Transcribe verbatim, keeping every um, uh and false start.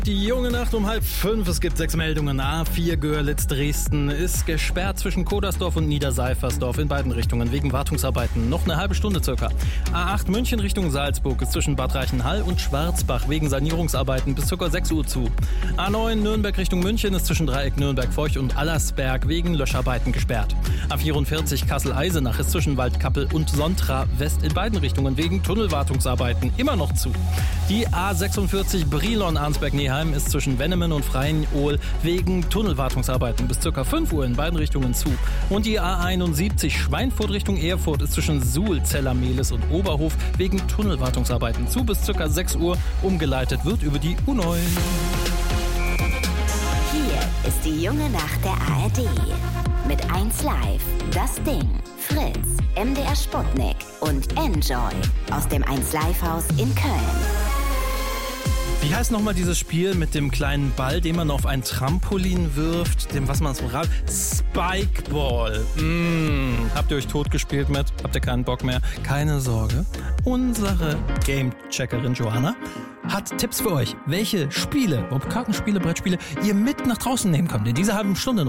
Die junge Nacht um halb fünf, es gibt sechs Meldungen. A vier Görlitz-Dresden ist gesperrt zwischen Kodersdorf und Niederseifersdorf in beiden Richtungen wegen Wartungsarbeiten. Noch eine halbe Stunde circa. A acht München Richtung Salzburg ist zwischen Bad Reichenhall und Schwarzbach wegen Sanierungsarbeiten bis circa sechs Uhr zu. A neun Nürnberg Richtung München ist zwischen Dreieck Nürnberg-Feucht und Allersberg wegen Löscharbeiten gesperrt. A vierundvierzig Kassel-Eisenach ist zwischen Waldkappel und Sontra West in beiden Richtungen wegen Tunnelwartungsarbeiten immer noch zu. Die A sechsundvierzig Brilon-Arnsberg-Neheim ist zwischen Wennemen und Freienjohl wegen Tunnelwartungsarbeiten bis ca. fünf Uhr in beiden Richtungen zu. Und die A einundsiebzig Schweinfurt Richtung Erfurt ist zwischen Suhl, Zellermehlis und Oberhof wegen Tunnelwartungsarbeiten zu bis ca. sechs Uhr. Umgeleitet wird über die U neun. Hier ist die junge Nacht der A R D. Mit eins Live, Das Ding, Fritz, M D R Sputnik und Enjoy aus dem eins Live Haus in Köln. Wie heißt nochmal dieses Spiel mit dem kleinen Ball, den man auf ein Trampolin wirft, dem was man so rat? Spikeball. Mmh. Habt ihr euch totgespielt mit? Habt ihr keinen Bock mehr? Keine Sorge. Unsere Game-Checkerin Johanna hat Tipps für euch, welche Spiele, ob Kartenspiele, Brettspiele, ihr mit nach draußen nehmen könnt in dieser halben Stunde.